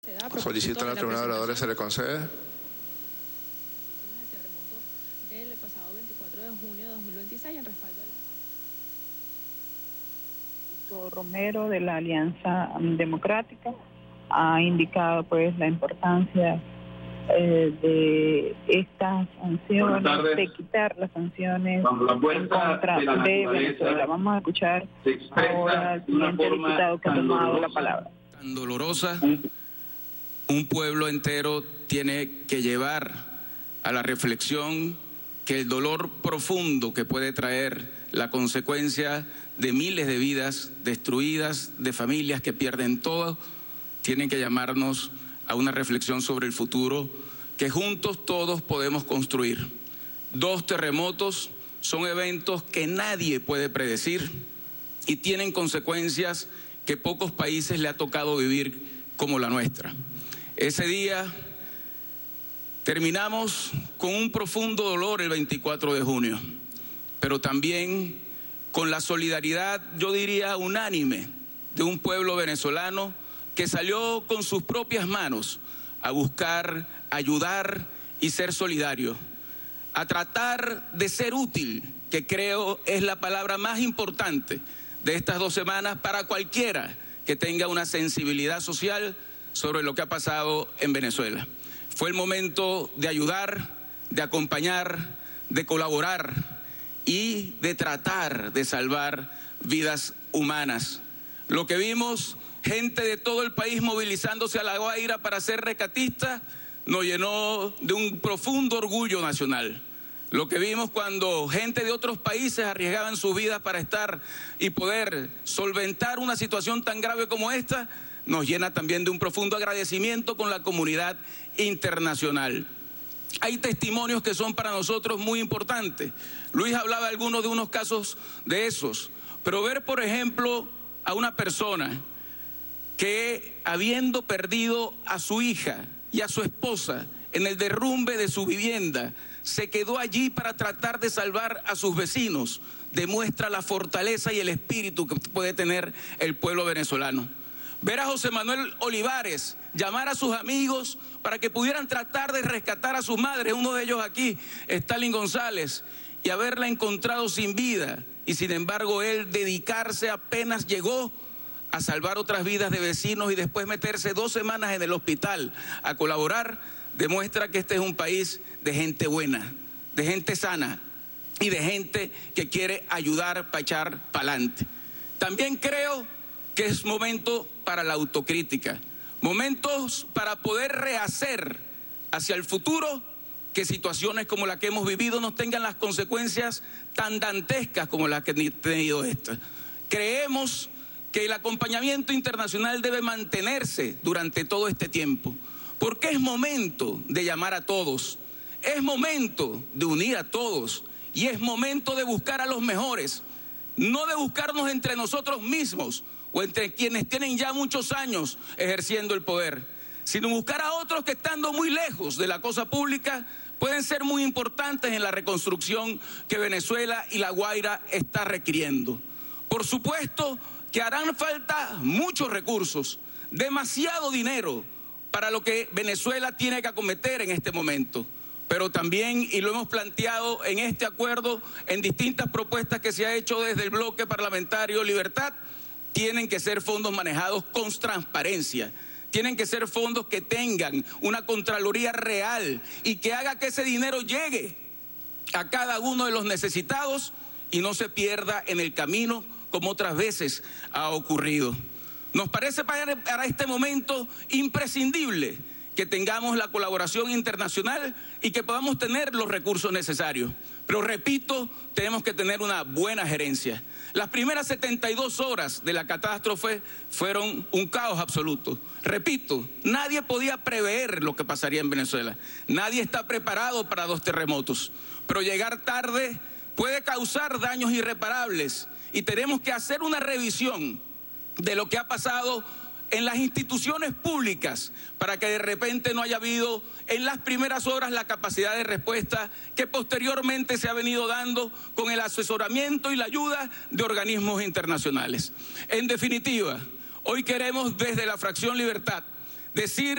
Solicita al tribunal de oradores, se le concede. El terremoto del pasado 24 de junio de 2026 en respaldo a la... Romero de la Alianza Democrática ha indicado pues la importancia de estas sanciones, de quitar las sanciones en contra de Venezuela. Vamos a escuchar ahora al siguiente diputado que ha tomado la palabra. Tan dolorosa, un pueblo entero tiene que llevar a la reflexión que el dolor profundo que puede traer la consecuencia de miles de vidas destruidas, de familias que pierden todo, tienen que llamarnos a una reflexión sobre el futuro que juntos todos podemos construir. 2 terremotos son eventos que nadie puede predecir y tienen consecuencias que pocos países le ha tocado vivir como la nuestra. Ese día terminamos con un profundo dolor el 24 de junio, pero también con la solidaridad, yo diría unánime, de un pueblo venezolano que salió con sus propias manos a buscar, ayudar y ser solidario, a tratar de ser útil, que creo es la palabra más importante de estas 2 semanas para cualquiera que tenga una sensibilidad social sobre lo que ha pasado en Venezuela. Fue el momento de ayudar, de acompañar, de colaborar y de tratar de salvar vidas humanas. Lo que vimos, gente de todo el país movilizándose a La Guaira para ser rescatistas, nos llenó de un profundo orgullo nacional. Lo que vimos cuando gente de otros países arriesgaban sus vidas para estar y poder solventar una situación tan grave como esta, nos llena también de un profundo agradecimiento con la comunidad internacional. Hay testimonios que son para nosotros muy importantes. Luis hablaba de unos casos de esos, pero ver, por ejemplo, a una persona que, habiendo perdido a su hija y a su esposa en el derrumbe de su vivienda, se quedó allí para tratar de salvar a sus vecinos, demuestra la fortaleza y el espíritu que puede tener el pueblo venezolano. Ver a José Manuel Olivares llamar a sus amigos para que pudieran tratar de rescatar a sus madres, uno de ellos aquí, Stalin González, y haberla encontrado sin vida, y sin embargo él dedicarse apenas llegó a salvar otras vidas de vecinos y después meterse 2 semanas en el hospital a colaborar, demuestra que este es un país de gente buena, de gente sana y de gente que quiere ayudar para echar para adelante. También creo que es momento para la autocrítica, momentos para poder rehacer hacia el futuro que situaciones como la que hemos vivido no tengan las consecuencias tan dantescas como las que han tenido estas. Creemos que el acompañamiento internacional debe mantenerse durante todo este tiempo, porque es momento de llamar a todos, es momento de unir a todos y es momento de buscar a los mejores, no de buscarnos entre nosotros mismos o entre quienes tienen ya muchos años ejerciendo el poder, sino buscar a otros que, estando muy lejos de la cosa pública, pueden ser muy importantes en la reconstrucción que Venezuela y La Guaira está requiriendo. Por supuesto que harán falta muchos recursos, demasiado dinero para lo que Venezuela tiene que acometer en este momento. Pero también, y lo hemos planteado en este acuerdo, en distintas propuestas que se ha hecho desde el bloque parlamentario Libertad, tienen que ser fondos manejados con transparencia, tienen que ser fondos que tengan una contraloría real y que haga que ese dinero llegue a cada uno de los necesitados y no se pierda en el camino como otras veces ha ocurrido. Nos parece para este momento imprescindible que tengamos la colaboración internacional y que podamos tener los recursos necesarios. Pero repito, tenemos que tener una buena gerencia. Las primeras 72 horas de la catástrofe fueron un caos absoluto. Repito, nadie podía prever lo que pasaría en Venezuela. Nadie está preparado para 2 terremotos. Pero llegar tarde puede causar daños irreparables y tenemos que hacer una revisión de lo que ha pasado en las instituciones públicas para que de repente no haya habido en las primeras horas la capacidad de respuesta que posteriormente se ha venido dando con el asesoramiento y la ayuda de organismos internacionales. En definitiva, hoy queremos desde la fracción Libertad decir